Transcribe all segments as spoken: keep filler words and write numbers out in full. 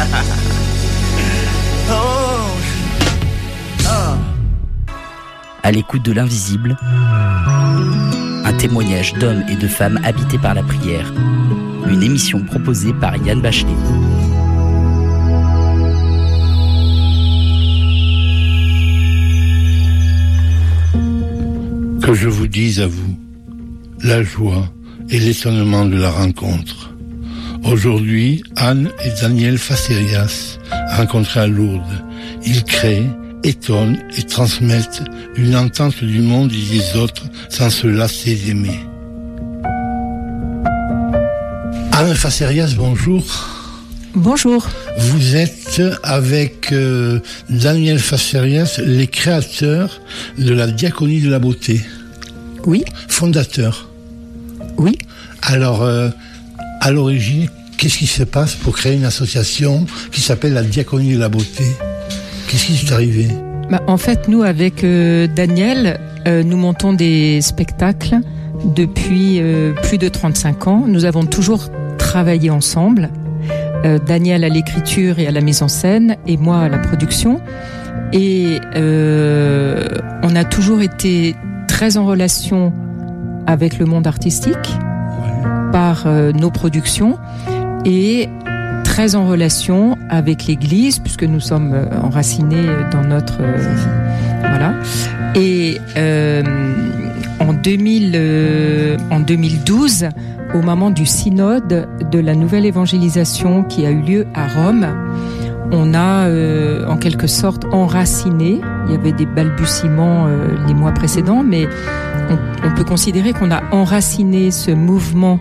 À l'écoute de l'invisible, un témoignage d'hommes et de femmes habités par la prière. Une émission proposée par Yann Bachelet. Que je vous dise à vous, la joie et l'étonnement de la rencontre. Aujourd'hui, Anne et Daniel Facerias, rencontrés à Lourdes, ils créent, étonnent et transmettent une entente du monde et des autres sans se lasser d'aimer. Anne Facerias, bonjour. Bonjour. Vous êtes avec euh, Daniel Facerias, les créateurs de la Diaconie de la Beauté. Oui. Fondateur. Oui. Alors, euh, à l'origine, qu'est-ce qui se passe pour créer une association qui s'appelle la Diaconie de la Beauté ? Qu'est-ce qui s'est arrivé ? Bah, en fait, nous, avec euh, Daniel, euh, nous montons des spectacles depuis euh, plus de trente-cinq ans. Nous avons toujours travaillé ensemble. Euh, Daniel à l'écriture et à la mise en scène, et moi à la production. Et euh, on a toujours été très en relation avec le monde artistique oui. par euh, nos productions, et très en relation avec l'Église, puisque nous sommes euh, enracinés dans notre... Euh, voilà. Et euh, en, deux mille, euh, en deux mille douze, au moment du synode de la nouvelle évangélisation qui a eu lieu à Rome, on a euh, en quelque sorte enraciné. Il y avait des balbutiements euh, les mois précédents, mais on, on peut considérer qu'on a enraciné ce mouvement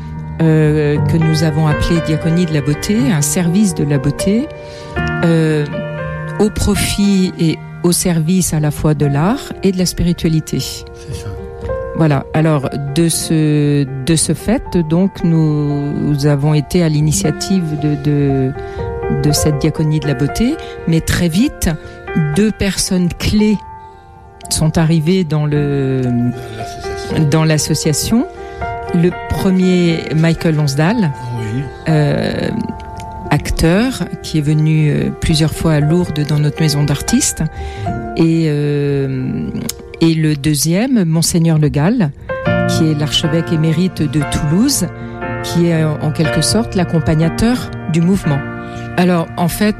euh, que nous avons appelé Diaconie de la Beauté, un service de la beauté, euh, au profit et au service à la fois de l'art et de la spiritualité. C'est ça. Voilà. Alors de ce de ce fait, donc nous, nous avons été à l'initiative de, de de cette Diaconie de la Beauté, mais très vite deux personnes clés sont arrivées dans le l'association. dans l'association. Le premier, Michael Lonsdal, oui. euh, acteur qui est venu euh, plusieurs fois à Lourdes dans notre maison d'artistes, et euh, Et le deuxième, Monseigneur Le Gall, qui est l'archevêque émérite de Toulouse, qui est en quelque sorte l'accompagnateur du mouvement. Alors, en fait,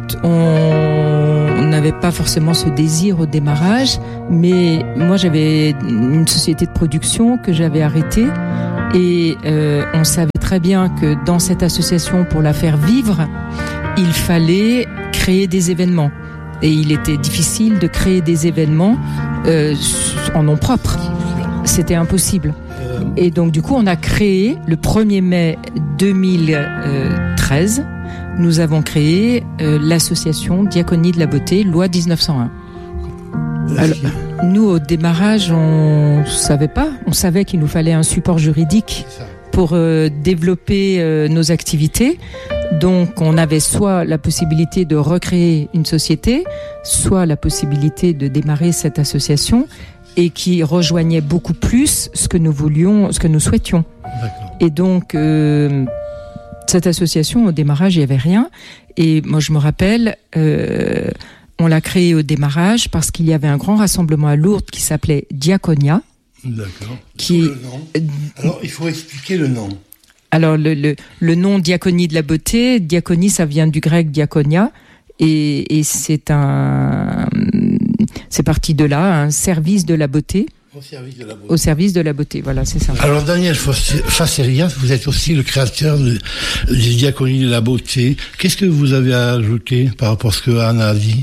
on n'avait pas forcément ce désir au démarrage, mais moi, j'avais une société de production que j'avais arrêtée, et euh, on savait très bien que dans cette association, pour la faire vivre, il fallait créer des événements. Et il était difficile de créer des événements euh, en nom propre. C'était impossible. Et donc, du coup, on a créé, le premier mai deux mille treize, nous avons créé euh, l'association Diaconie de la Beauté, loi dix-neuf cent un. Alors, nous, au démarrage, on ne savait pas. On savait qu'il nous fallait un support juridique pour euh, développer euh, nos activités. Donc, on avait soit la possibilité de recréer une société, soit la possibilité de démarrer cette association, et qui rejoignait beaucoup plus ce que nous voulions, ce que nous souhaitions. D'accord. Et donc, euh, cette association, au démarrage, il n'y avait rien. Et moi, je me rappelle, euh, on l'a créée au démarrage parce qu'il y avait un grand rassemblement à Lourdes qui s'appelait Diaconia. D'accord. Qui... Le nom. Alors, il faut expliquer le nom. Alors, le, le, le nom Diaconie de la Beauté, diaconie, ça vient du grec diakonia, et, et c'est un, c'est parti de là, un service de la beauté. Au service de la beauté. Au service de la beauté, voilà, c'est ça. Alors, Daniel Facerias, vous êtes aussi le créateur de, de Diaconie de la Beauté. Qu'est-ce que vous avez à ajouter par rapport à ce que Anna a dit ?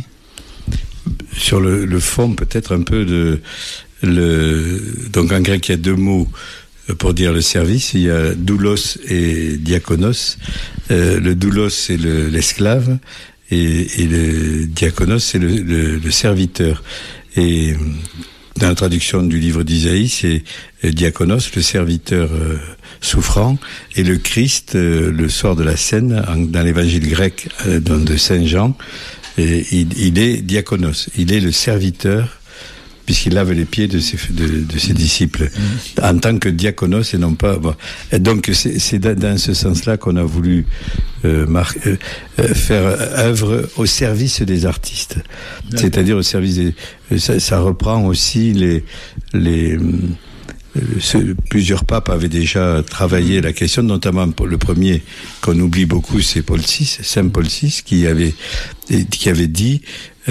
Sur le, le fond, peut-être un peu de... Le, donc, en grec, il y a deux mots pour dire le service. Il y a doulos et diakonos. Euh, le doulos, c'est le, l'esclave, et, et le diakonos, c'est le, le, le serviteur. Et dans la traduction du livre d'Isaïe, c'est diakonos, le serviteur euh, souffrant, et le Christ, euh, le soir de la scène, en, dans l'évangile grec euh, de Saint Jean, et il, il est diakonos, il est le serviteur puisqu'il lave les pieds de ses, de, de ses disciples, mmh. en tant que diaconos et non pas... Bon. Et donc c'est, c'est dans ce sens-là qu'on a voulu euh, mar- euh, faire œuvre au service des artistes, D'accord. c'est-à-dire au service des... Ça, ça reprend aussi les... les Ce, plusieurs papes avaient déjà travaillé la question, notamment le premier qu'on oublie beaucoup, c'est Paul six, Saint Paul six, qui avait qui avait dit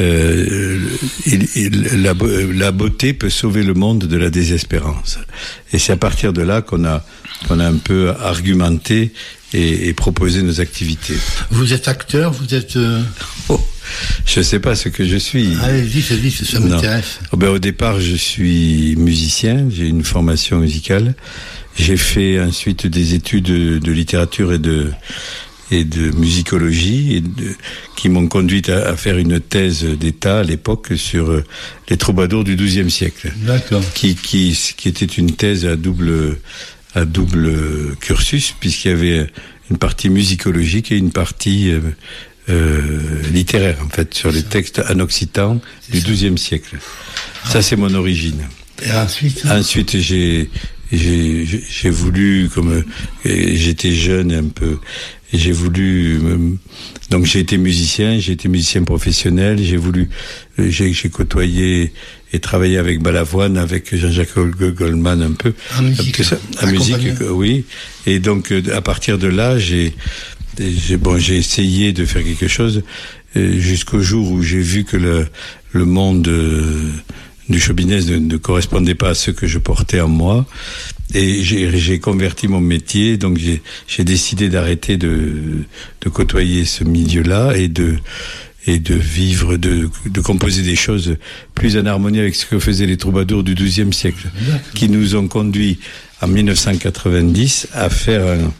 euh, il, il, la, la beauté peut sauver le monde de la désespérance. Et c'est à partir de là qu'on a qu'on a un peu argumenté et, et proposé nos activités. Vous êtes acteur, vous êtes. Euh... Oh. Je ne sais pas ce que je suis. Allez, dites, dites, ça m'intéresse. Oh ben, au départ, je suis musicien, j'ai une formation musicale. J'ai fait ensuite des études de, de littérature et de, et de musicologie et de, qui m'ont conduit à, à faire une thèse d'État à l'époque sur les troubadours du douzième siècle. D'accord. Qui, qui, qui était une thèse à double, à double cursus, puisqu'il y avait une partie musicologique et une partie... Euh, Euh, littéraire en fait sur les textes en occitan du douzième siècle. Ah. Ça c'est mon origine. Et ensuite Ensuite j'ai j'ai j'ai voulu, comme j'étais jeune un peu, j'ai voulu donc j'ai été musicien, j'ai été musicien professionnel, j'ai voulu j'ai j'ai côtoyé et travaillé avec Balavoine, avec Jean-Jacques Goldman un peu en musique, ça, en musique oui, et donc à partir de là j'ai J'ai, bon, j'ai essayé de faire quelque chose euh, jusqu'au jour où j'ai vu que le, le monde euh, du show business ne, ne correspondait pas à ce que je portais en moi. Et j'ai, j'ai converti mon métier, donc j'ai, j'ai décidé d'arrêter de, de côtoyer ce milieu-là et de, et de vivre, de, de composer des choses plus en harmonie avec ce que faisaient les troubadours du douzième siècle, D'accord. qui nous ont conduits en dix-neuf cent quatre-vingt-dix à faire un,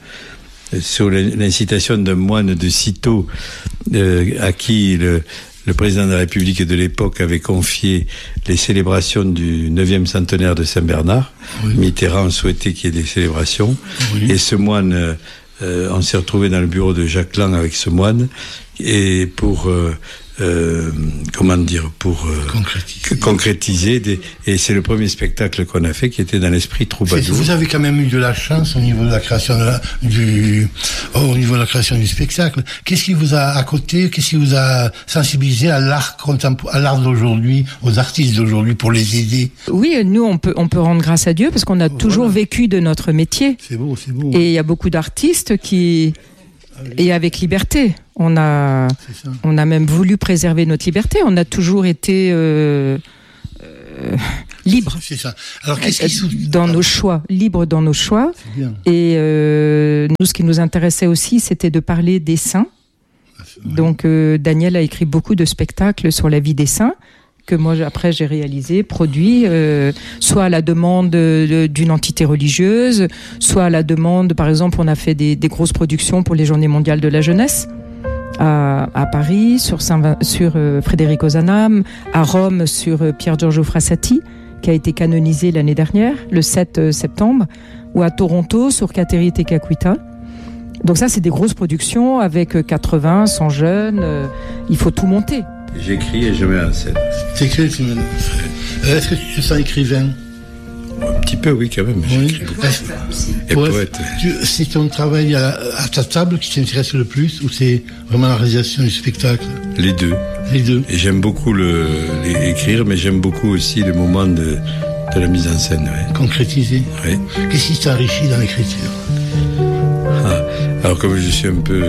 sur l'incitation d'un moine de Cîteaux euh, à qui le, le président de la République de l'époque avait confié les célébrations du neuvième centenaire de Saint-Bernard. Oui. Mitterrand souhaitait qu'il y ait des célébrations. Oui. Et ce moine, euh, on s'est retrouvé dans le bureau de Jacques Lang avec ce moine, et pour... Euh, Euh, comment dire, pour euh, concrétiser, concrétiser des, et c'est le premier spectacle qu'on a fait qui était dans l'esprit troubadour. Vous avez quand même eu de la chance au niveau de la création de la, du, oh, au niveau de la création du spectacle. Qu'est-ce qui vous a à côté, qu'est-ce qui vous a sensibilisé à l'art contemporain, à l'art d'aujourd'hui, aux artistes d'aujourd'hui pour les aider? Oui, nous on peut on peut rendre grâce à Dieu parce qu'on a voilà. toujours vécu de notre métier. C'est beau, c'est beau. Et il y a beaucoup d'artistes qui et avec liberté. On a, on a même voulu préserver notre liberté. On a toujours été euh, euh, libre. C'est ça. Alors qu'est-ce qui sous... dans nos choix, libre dans nos choix. Et euh, nous, ce qui nous intéressait aussi, c'était de parler des saints. Ouais. Donc euh, Daniel a écrit beaucoup de spectacles sur la vie des saints que moi après j'ai réalisé, produit, euh, soit à la demande de, d'une entité religieuse, soit à la demande, par exemple, on a fait des, des grosses productions pour les Journées mondiales de la jeunesse à, à Paris, sur, Saint, sur euh, Frédéric Ozanam, à Rome sur euh, Pier Giorgio Frassati, qui a été canonisé l'année dernière, le sept septembre, ou à Toronto sur Kateri Tekakwitha. Donc ça, c'est des grosses productions avec quatre-vingts, cent jeunes, euh, il faut tout monter. J'écris et je mets en scène. T'écris, tu mets... Est-ce que tu te sens écrivain? Un petit peu, oui, quand même. Oui. Poète, et poète. poète. Tu, c'est ton travail à, à ta table qui t'intéresse le plus ou c'est vraiment la réalisation du spectacle? Les deux. Les deux. Et j'aime beaucoup le, les, écrire, mais j'aime beaucoup aussi le moment de, de la mise en scène. Ouais. Concrétiser. Oui. Qu'est-ce qui t'enrichit dans l'écriture? Ah, alors, comme je suis un peu...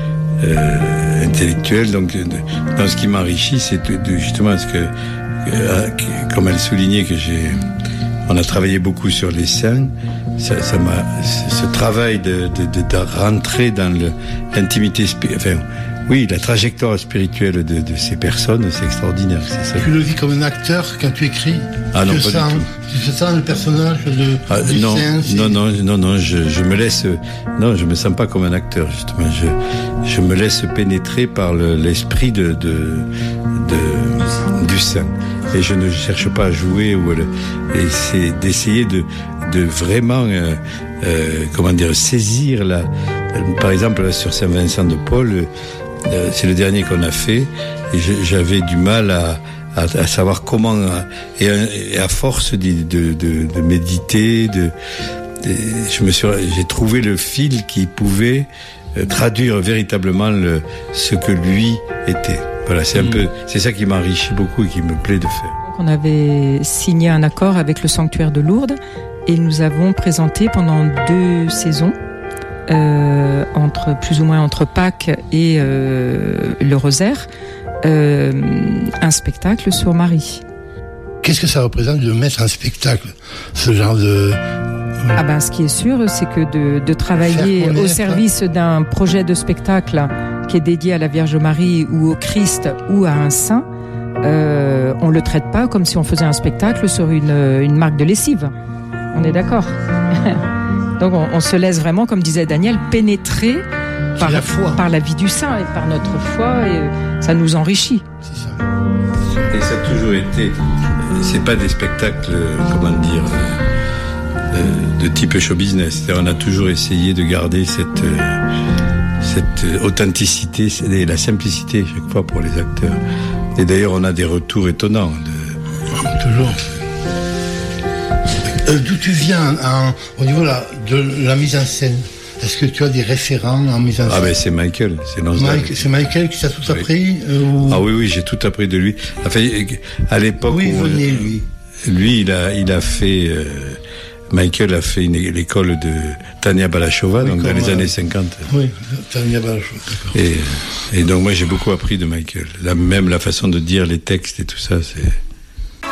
Euh, intellectuel, donc dans ce qui m'enrichit, c'est de, de, justement ce que, euh, comme elle soulignait que j'ai, on a travaillé beaucoup sur les saints, ça, ça m'a, ce travail de, de, de, de rentrer dans le, l'intimité, enfin, oui, la trajectoire spirituelle de, de ces personnes, c'est extraordinaire. C'est ça. Tu le vis comme un acteur quand tu écris? Ah non, tu pas sens, du tout. Tu sens le personnage de, ah, du non, saint? Non, non, non, non, je, je me laisse, non, je me sens pas comme un acteur, justement. Je, je me laisse pénétrer par le, l'esprit de, de, de, du saint. Et je ne cherche pas à jouer ou, et c'est d'essayer de, de vraiment, euh, euh, comment dire, saisir la, par exemple, là, sur Saint-Vincent de Paul, Euh, c'est le dernier qu'on a fait et je, j'avais du mal à, à, à savoir comment, et à, et à force de, de, de, de méditer, de, de, je me suis, j'ai trouvé le fil qui pouvait traduire véritablement le, ce que lui était. Voilà, c'est un mmh. peu, c'est ça qui m'enrichit beaucoup et qui me plaît de faire. On avait signé un accord avec le sanctuaire de Lourdes et nous avons présenté pendant deux saisons, euh, entre plus ou moins entre Pâques et euh, le Rosaire, euh, un spectacle sur Marie. Qu'est-ce que ça représente de mettre un spectacle, ce genre de... Ah ben, ce qui est sûr, c'est que de, de travailler au service d'un projet de spectacle qui est dédié à la Vierge Marie ou au Christ ou à un saint, euh, on le traite pas comme si on faisait un spectacle sur une, une marque de lessive. On est d'accord. Donc on, on se laisse vraiment, comme disait Daniel, pénétrer par la foi, par la vie du saint et par notre foi, et ça nous enrichit. C'est ça. Et ça a toujours été. C'est pas des spectacles, comment dire. de type show business. C'est-à-dire, on a toujours essayé de garder cette, cette authenticité et la simplicité chaque fois pour les acteurs. Et d'ailleurs, on a des retours étonnants. De... Toujours. Euh, d'où tu viens en, au niveau la, de la mise en scène? Est-ce que tu as des référents en mise en scène? Ah ben c'est Michael, c'est Mike, c'est Michael qui t'a tout oui. appris euh, ou... Ah oui, oui, j'ai tout appris de lui. Enfin, à l'époque oui, où... venez, lui. Lui, il a, il a fait... Euh, Michael a fait une, l'école de Tania Balachova, oui, donc dans les euh, années cinquante. Oui, Tania Balachova, d'accord. Et, et donc moi j'ai beaucoup appris de Michael. La, même la façon de dire les textes et tout ça, c'est...